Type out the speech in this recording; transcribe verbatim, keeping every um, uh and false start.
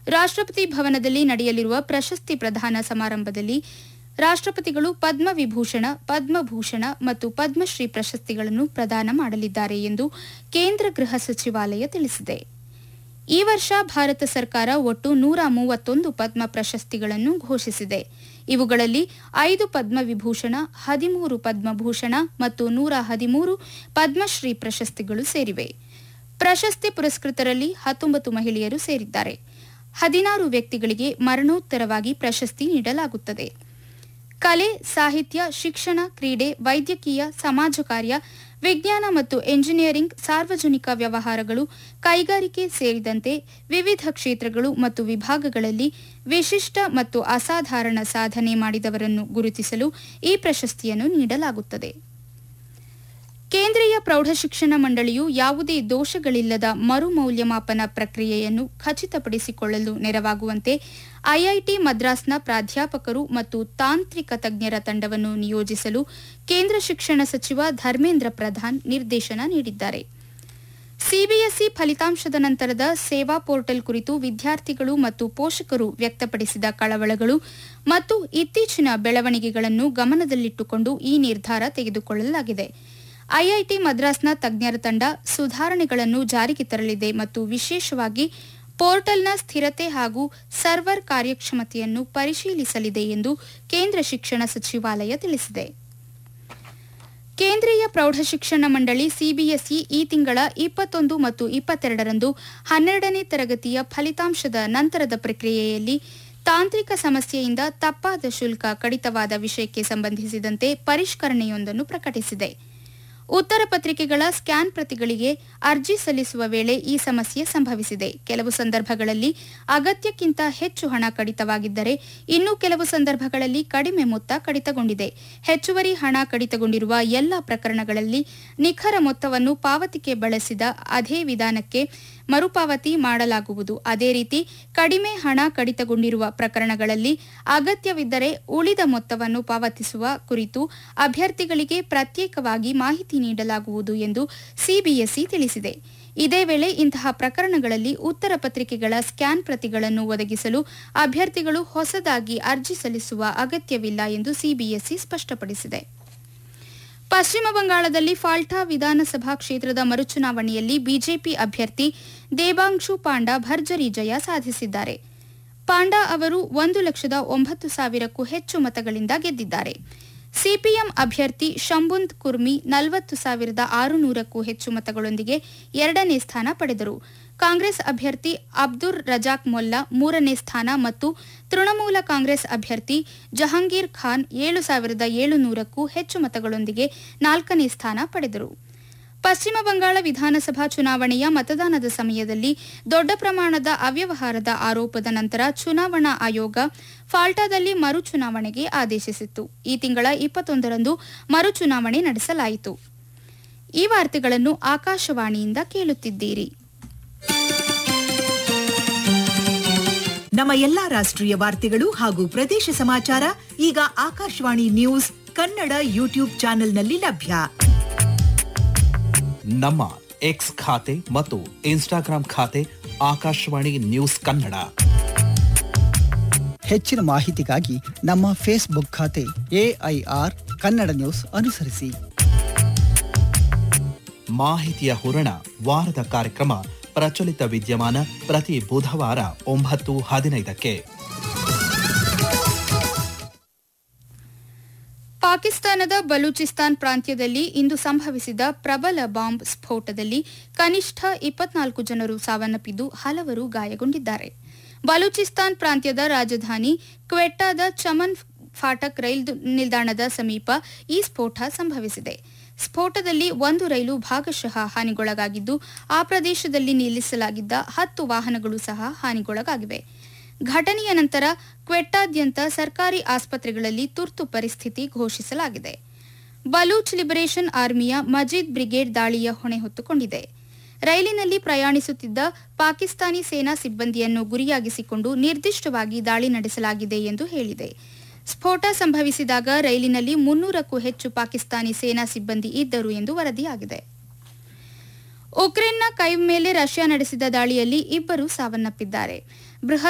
ರಾಷ್ಟ್ರಪತಿ ಭವನದಲ್ಲಿ ನಡೆಯಲಿರುವ ಪ್ರಶಸ್ತಿ ಪ್ರದಾನ ಸಮಾರಂಭದಲ್ಲಿ ರಾಷ್ಟ್ರಪತಿಗಳು ಪದ್ಮವಿಭೂಷಣ, ಪದ್ಮಭೂಷಣ ಮತ್ತು ಪದ್ಮಶ್ರೀ ಪ್ರಶಸ್ತಿಗಳನ್ನು ಪ್ರದಾನ ಮಾಡಲಿದ್ದಾರೆ ಎಂದು ಕೇಂದ್ರ ಗೃಹ ಸಚಿವಾಲಯ ತಿಳಿಸಿದೆ. ಈ ವರ್ಷ ಭಾರತ ಸರ್ಕಾರ ಒಟ್ಟು ನೂರ ಮೂವತ್ತೊಂದು ಪದ್ಮ ಪ್ರಶಸ್ತಿಗಳನ್ನು ಘೋಷಿಸಿದೆ. ಇವುಗಳಲ್ಲಿ ಐದು ಪದ್ಮವಿಭೂಷಣ, ಹದಿಮೂರು ಪದ್ಮಭೂಷಣ ಮತ್ತು ನೂರ ಹದಿಮೂರು ಪದ್ಮಶ್ರೀ ಪ್ರಶಸ್ತಿಗಳು ಸೇರಿವೆ. ಪ್ರಶಸ್ತಿ ಪುರಸ್ಕೃತರಲ್ಲಿ ಹತ್ತೊಂಬತ್ತು ಮಹಿಳೆಯರು ಸೇರಿದ್ದಾರೆ. ಹದಿನಾರು ವ್ಯಕ್ತಿಗಳಿಗೆ ಮರಣೋತ್ತರವಾಗಿ ಪ್ರಶಸ್ತಿ ನೀಡಲಾಗುತ್ತದೆ. ಕಲೆ, ಸಾಹಿತ್ಯ, ಶಿಕ್ಷಣ, ಕ್ರೀಡೆ, ವೈದ್ಯಕೀಯ, ಸಮಾಜ ಕಾರ್ಯ, ವಿಜ್ಞಾನ ಮತ್ತು ಎಂಜಿನಿಯರಿಂಗ್, ಸಾರ್ವಜನಿಕ ವ್ಯವಹಾರಗಳು, ಕೈಗಾರಿಕೆ ಸೇರಿದಂತೆ ವಿವಿಧ ಕ್ಷೇತ್ರಗಳು ಮತ್ತು ವಿಭಾಗಗಳಲ್ಲಿ ವಿಶಿಷ್ಟ ಮತ್ತು ಅಸಾಧಾರಣ ಸಾಧನೆ ಮಾಡಿದವರನ್ನು ಗುರುತಿಸಲು ಈ ಪ್ರಶಸ್ತಿಯನ್ನು ನೀಡಲಾಗುತ್ತದೆ. ಕೇಂದ್ರೀಯ ಪ್ರೌಢಶಿಕ್ಷಣ ಮಂಡಳಿಯು ಯಾವುದೇ ದೋಷಗಳಿಲ್ಲದ ಮರು ಮೌಲ್ಯಮಾಪನ ಪ್ರಕ್ರಿಯೆಯನ್ನು ಖಚಿತಪಡಿಸಿಕೊಳ್ಳಲು ನೆರವಾಗುವಂತೆ ಐಐಟಿ ಮದ್ರಾಸ್ನ ಪ್ರಾಧ್ಯಾಪಕರು ಮತ್ತು ತಾಂತ್ರಿಕ ತಜ್ಞರ ತಂಡವನ್ನು ನಿಯೋಜಿಸಲು ಕೇಂದ್ರ ಶಿಕ್ಷಣ ಸಚಿವ ಧರ್ಮೇಂದ್ರ ಪ್ರಧಾನ್ ನಿರ್ದೇಶನ ನೀಡಿದ್ದಾರೆ. ಸಿಬಿಎಸ್ಇ ಫಲಿತಾಂಶದ ನಂತರದ ಸೇವಾ ಪೋರ್ಟಲ್ ಕುರಿತು ವಿದ್ಯಾರ್ಥಿಗಳು ಮತ್ತು ಪೋಷಕರು ವ್ಯಕ್ತಪಡಿಸಿದ ಕಳವಳಗಳು ಮತ್ತು ಇತ್ತೀಚಿನ ಬೆಳವಣಿಗೆಗಳನ್ನು ಗಮನದಲ್ಲಿಟ್ಟುಕೊಂಡು ಈ ನಿರ್ಧಾರ ತೆಗೆದುಕೊಳ್ಳಲಾಗಿದೆ. ಐಐಟಿ ಮದ್ರಾಸ್ನ ತಜ್ಞರ ತಂಡ ಸುಧಾರಣೆಗಳನ್ನು ಜಾರಿಗೆ ತರಲಿದೆ ಮತ್ತು ವಿಶೇಷವಾಗಿ ಪೋರ್ಟಲ್ನ ಸ್ಥಿರತೆ ಹಾಗೂ ಸರ್ವರ್ ಕಾರ್ಯಕ್ಷಮತೆಯನ್ನು ಪರಿಶೀಲಿಸಲಿದೆ ಎಂದು ಕೇಂದ್ರ ಶಿಕ್ಷಣ ಸಚಿವಾಲಯ ತಿಳಿಸಿದೆ. ಕೇಂದ್ರೀಯ ಪ್ರೌಢಶಿಕ್ಷಣ ಮಂಡಳಿ ಸಿಬಿಎಸ್ಇ ಈ ತಿಂಗಳ ಇಪ್ಪತ್ತೊಂದು ಮತ್ತು ಇಪ್ಪತ್ತೆರಡರಂದು ಹನ್ನೆರಡನೇ ತರಗತಿಯ ಫಲಿತಾಂಶದ ನಂತರದ ಪ್ರಕ್ರಿಯೆಯಲ್ಲಿ ತಾಂತ್ರಿಕ ಸಮಸ್ಯೆಯಿಂದ ತಪ್ಪಾದ ಶುಲ್ಕ ಕಡಿತವಾದ ವಿಷಯಕ್ಕೆ ಸಂಬಂಧಿಸಿದಂತೆ ಪರಿಷ್ಕರಣೆಯೊಂದನ್ನು ಪ್ರಕಟಿಸಿದೆ. ಉತ್ತರ ಪತ್ರಿಕೆಗಳ ಸ್ಕ್ಯಾನ್ ಪ್ರತಿಗಳಿಗೆ ಅರ್ಜಿ ಸಲ್ಲಿಸುವ ವೇಳೆ ಈ ಸಮಸ್ಯೆ ಸಂಭವಿಸಿದೆ. ಕೆಲವು ಸಂದರ್ಭಗಳಲ್ಲಿ ಅಗತ್ಯಕ್ಕಿಂತ ಹೆಚ್ಚು ಹಣ ಕಡಿತವಾಗಿದ್ದರೆ, ಇನ್ನು ಕೆಲವು ಸಂದರ್ಭಗಳಲ್ಲಿ ಕಡಿಮೆ ಮೊತ್ತ ಕಡಿತಗೊಂಡಿದೆ. ಹೆಚ್ಚುವರಿ ಹಣ ಕಡಿತಗೊಂಡಿರುವ ಎಲ್ಲ ಪ್ರಕರಣಗಳಲ್ಲಿ ನಿಖರ ಮೊತ್ತವನ್ನು ಪಾವತಿಗೆ ಬಳಸಿದ ಅದೇ ವಿಧಾನಕ್ಕೆ ಮರುಪಾವತಿ ಮಾಡಲಾಗುವುದು. ಅದೇ ರೀತಿ ಕಡಿಮೆ ಹಣ ಕಡಿತಗೊಂಡಿರುವ ಪ್ರಕರಣಗಳಲ್ಲಿ ಅಗತ್ಯವಿದ್ದರೆ ಉಳಿದ ಮೊತ್ತವನ್ನು ಪಾವತಿಸುವ ಕುರಿತು ಅಭ್ಯರ್ಥಿಗಳಿಗೆ ಪ್ರತ್ಯೇಕವಾಗಿ ಮಾಹಿತಿ ನೀಡಲಾಗುವುದು ಎಂದು ಸಿಬಿಎಸ್ಇ ತಿಳಿಸಿದೆ. ಇದೇ ವೇಳೆ ಇಂತಹ ಪ್ರಕರಣಗಳಲ್ಲಿ ಉತ್ತರ ಪತ್ರಿಕೆಗಳ ಸ್ಕ್ಯಾನ್ ಪ್ರತಿಗಳನ್ನು ಒದಗಿಸಲು ಅಭ್ಯರ್ಥಿಗಳು ಹೊಸದಾಗಿ ಅರ್ಜಿ ಸಲ್ಲಿಸುವ ಅಗತ್ಯವಿಲ್ಲ ಎಂದು ಸಿಬಿಎಸ್ಇ ಸ್ಪಷ್ಟಪಡಿಸಿದೆ. ಪಶ್ಚಿಮ ಬಂಗಾಳದಲ್ಲಿ ಫಾಲ್ಟಾ ವಿಧಾನಸಭಾ ಕ್ಷೇತ್ರದ ಮರುಚುನಾವಣೆಯಲ್ಲಿ ಬಿಜೆಪಿ ಅಭ್ಯರ್ಥಿ ದೇಬಾಂಶು ಪಾಂಡಾ ಭರ್ಜರಿ ಜಯ ಸಾಧಿಸಿದ್ದಾರೆ. ಪಾಂಡಾ ಅವರು ಒಂದು ಲಕ್ಷದ ಒಂಬತ್ತು ಸಾವಿರಕ್ಕೂ ಹೆಚ್ಚು ಮತಗಳಿಂದ ಗೆದ್ದಿದ್ದಾರೆ. ಸಿಪಿಎಂ ಅಭ್ಯರ್ಥಿ ಶಂಭುಂತ್ ಕುರ್ಮಿ ನಲವತ್ತು ಸಾವಿರದ ಆರುನೂರಕ್ಕೂ ಹೆಚ್ಚು ಮತಗಳೊಂದಿಗೆ ಎರಡನೇ ಸ್ಥಾನ ಪಡೆದರು. ಕಾಂಗ್ರೆಸ್ ಅಭ್ಯರ್ಥಿ ಅಬ್ದುರ್ ರಜಾಕ್ ಮೊಲ್ಲಾ ಮೂರನೇ ಸ್ಥಾನ ಮತ್ತು ತೃಣಮೂಲ ಕಾಂಗ್ರೆಸ್ ಅಭ್ಯರ್ಥಿ ಜಹಂಗೀರ್ ಖಾನ್ ಏಳು ಸಾವಿರದ ಏಳುನೂರಕ್ಕೂ ಹೆಚ್ಚು ಮತಗಳೊಂದಿಗೆ ನಾಲ್ಕನೇ ಸ್ಥಾನ ಪಡೆದರು. ಪಶ್ಚಿಮ ಬಂಗಾಳ ವಿಧಾನಸಭಾ ಚುನಾವಣೆಯ ಮತದಾನದ ಸಮಯದಲ್ಲಿ ದೊಡ್ಡ ಪ್ರಮಾಣದ ಅವ್ಯವಹಾರದ ಆರೋಪದ ನಂತರ ಚುನಾವಣಾ ಆಯೋಗ ಫಾಲ್ಟಾದಲ್ಲಿ ಮರು ಚುನಾವಣೆಗೆ ಆದೇಶಿಸಿತ್ತು. ಈ ತಿಂಗಳ ಇಪ್ಪತ್ತೊಂದರಂದು ಮರು ಚುನಾವಣೆ ನಡೆಸಲಾಯಿತು. ಈ ವಾರ್ತೆಗಳನ್ನು ಆಕಾಶವಾಣಿಯಿಂದ ಕೇಳುತ್ತಿದ್ದೀರಿ. ನಮ್ಮ ಎಲ್ಲಾ ರಾಷ್ಟ್ರೀಯ ವಾರ್ತೆಗಳು ಹಾಗೂ ಪ್ರದೇಶ ಸಮಾಚಾರ ಈಗ ಆಕಾಶವಾಣಿ ನ್ಯೂಸ್ ಕನ್ನಡ ಯೂಟ್ಯೂಬ್ ಚಾನೆಲ್ನಲ್ಲಿ ಲಭ್ಯ. ನಮ್ಮ ಎಕ್ಸ್ ಖಾತೆ ಮತ್ತು ಇನ್ಸ್ಟಾಗ್ರಾಂ ಖಾತೆ ಆಕಾಶವಾಣಿ ನ್ಯೂಸ್ ಕನ್ನಡ. ಹೆಚ್ಚಿನ ಮಾಹಿತಿಗಾಗಿ ನಮ್ಮ ಫೇಸ್ಬುಕ್ ಖಾತೆ ಎಐಆರ್ ಕನ್ನಡ ನ್ಯೂಸ್ ಅನುಸರಿಸಿ. ಮಾಹಿತಿಯ ಹೂರಣ ವಾರದ ಕಾರ್ಯಕ್ರಮ ಪ್ರಚಲಿತ ವಿದ್ಯಮಾನ ಪ್ರತಿ ಬುಧವಾರ ಒಂಬತ್ತು ಹದಿನೈದಕ್ಕೆ. ಪಾಕಿಸ್ತಾನದ ಬಲೂಚಿಸ್ತಾನ್ ಪ್ರಾಂತ್ಯದಲ್ಲಿ ಇಂದು ಸಂಭವಿಸಿದ ಪ್ರಬಲ ಬಾಂಬ್ ಸ್ಫೋಟದಲ್ಲಿ ಕನಿಷ್ಠ ಇಪ್ಪತ್ನಾಲ್ಕು ಜನರು ಸಾವನ್ನಪ್ಪಿದ್ದು ಹಲವರು ಗಾಯಗೊಂಡಿದ್ದಾರೆ. ಬಲೂಚಿಸ್ತಾನ್ ಪ್ರಾಂತ್ಯದ ರಾಜಧಾನಿ ಕ್ವೆಟ್ಟಾದ ಚಮನ್ ಫಾಟಕ್ ರೈಲು ನಿಲ್ದಾಣದ ಸಮೀಪ ಈ ಸ್ಫೋಟ ಸಂಭವಿಸಿದೆ. ಸ್ಫೋಟದಲ್ಲಿ ಒಂದು ರೈಲು ಭಾಗಶಃ ಹಾನಿಗೊಳಗಾಗಿದ್ದು, ಆ ಪ್ರದೇಶದಲ್ಲಿ ನಿಲ್ಲಿಸಲಾಗಿದ್ದ ಹತ್ತು ವಾಹನಗಳು ಸಹ ಹಾನಿಗೊಳಗಾಗಿವೆ. ಘಟನೆಯ ನಂತರ ಕ್ವೆಟ್ಟಾದ್ಯಂತ ಸರ್ಕಾರಿ ಆಸ್ಪತ್ರೆಗಳಲ್ಲಿ ತುರ್ತು ಪರಿಸ್ಥಿತಿ ಘೋಷಿಸಲಾಗಿದೆ. ಬಲೂಚ್ ಲಿಬರೇಷನ್ ಆರ್ಮಿಯ ಮಜೀದ್ ಬ್ರಿಗೇಡ್ ದಾಳಿಯ ಹೊಣೆ ಹೊತ್ತುಕೊಂಡಿದೆ. ರೈಲಿನಲ್ಲಿ ಪ್ರಯಾಣಿಸುತ್ತಿದ್ದ ಪಾಕಿಸ್ತಾನಿ ಸೇನಾ ಸಿಬ್ಬಂದಿಯನ್ನು ಗುರಿಯಾಗಿಸಿಕೊಂಡು ನಿರ್ದಿಷ್ಟವಾಗಿ ದಾಳಿ ನಡೆಸಲಾಗಿದೆ ಎಂದು ಹೇಳಿದೆ. ಸ್ಫೋಟ ಸಂಭವಿಸಿದಾಗ ರೈಲಿನಲ್ಲಿ ಮುನ್ನೂರಕ್ಕೂ ಹೆಚ್ಚು ಪಾಕಿಸ್ತಾನಿ ಸೇನಾ ಸಿಬ್ಬಂದಿ ಇದ್ದರು ಎಂದು ವರದಿಯಾಗಿದೆ. ಉಕ್ರೇನ್ನ ಕೈವ್ ಮೇಲೆ ರಷ್ಯಾ ನಡೆಸಿದ ದಾಳಿಯಲ್ಲಿ ಇಬ್ಬರು ಸಾವನ್ನಪ್ಪಿದ್ದಾರೆ. ಬೃಹತ್